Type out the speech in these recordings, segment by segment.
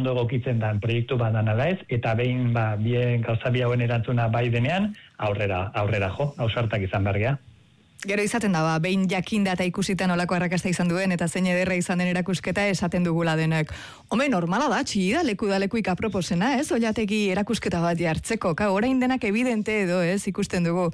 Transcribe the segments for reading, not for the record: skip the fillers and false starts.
ondo egokitzen dan proiektu bat dan ala ez, eta behin bien gauza bi hauen erantzuna bai denean, aurrera jo, ausartak izan bergea. Gero izaten da, behin jakinda eta ikusitan olako arrakasta izan duen, eta zein ederra izan den erakusketa esaten dugula denek. Home, normala da, txida lekuik aproposena, ez? Oilategi erakusketa bat jartzeko, orain denak evidente edo, ez? Ikusten dugu.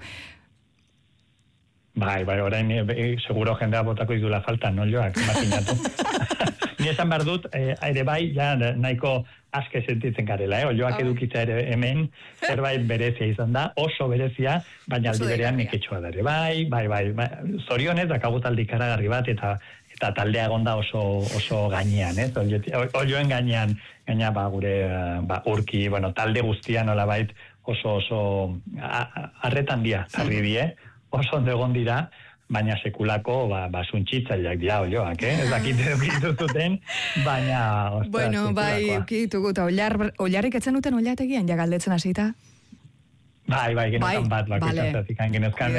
Bai, orain seguro jendea botako idula falta, no joak, imaginatu. Ni esan behar dut, ere bai, ja, nahiko aske sentitzen garela, Olioak edukitza ere hemen, zerbait berezia izan da, oso berezia, baina aldi berean neketxoa da ere. Bai, zorionez, dakagu talde ikaragarri bat, eta taldea egonda oso gainean, ez? Olioen gainean, gure urki, talde guztian nolabait oso arretan dia, zarri die, oso ondo egon dira, baina sekulako suntxitzaileak dira olioak, ez dakite dukituzuten, baina... Bueno, bai, ukitugu, eta oliarrik etzen duten oliategian, ja galdetzen hasita? Bai, genetan bat, bakitzatik genezkan,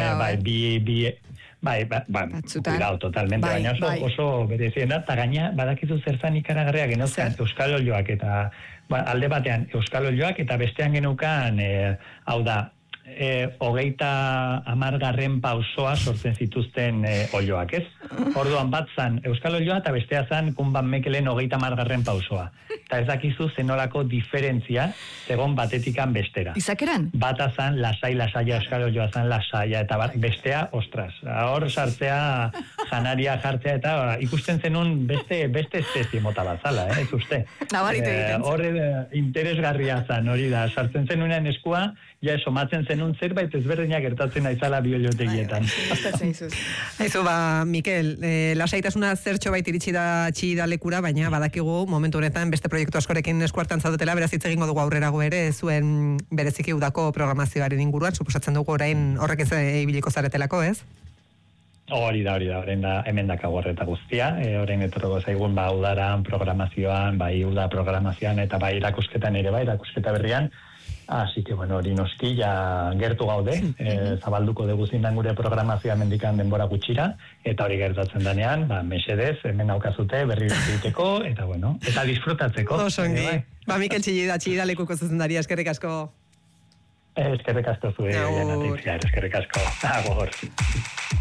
totalmente, baina oso berezien da, eta gaina badakizu zertan ikaragarria genezkan euskal olioak, eta alde batean euskal olioak, eta bestean genukan, hau da, 30 pausoa sortzen zituzten olioak, ez? Orduan bat zan euskal olioa eta bestea zan Kunban Mekelen 30 pausoa. Eta ez dakizu zenolako diferentzia zegon batetikan bestera. Izakeran? Bata zan lasaia, euskal olioa zan lasaia, eta bestea, ostras, hor sartzea, janaria jartzea, eta ikusten zenun beste espezie mota bat zala, ez uste? Hor interesgarria zan, hori da, sartzen zenunean eskua, ja somatzen zenun zerbait ezberdinak gertatzen aizala bioliotegietan. Aizu, Mikel, lasaitasuna zertxo bait iritsi da txida lekura, baina badakigu momentu honetan beste proiektu askorekin eskuartan zaudetela, beraz hitz egingo dugu aurrerago ere, zuen bereziki udako programazioaren inguruan, suposatzen dugu orain horrek ez ibiliko zaretelako, ez? Hori da, hemen dakago horreta guztia, orain etorroko zaigun udaran programazioan, uda programazioan, eta irakusketan ere irakusketa berrian. Así que, hori noski, ja gertu gaude, zabalduko dugu zindan gure programazioa mendikan denbora gutxira, eta hori gertatzen danean, mesedez, hemen aukazute, berri egiteko, eta eta disfrutatzeko. Oso ongi. Mikel Txillida lekuko zuzendaria, eskerrik asko. Eskerrik asko zuen, eskerrik asko. Agor.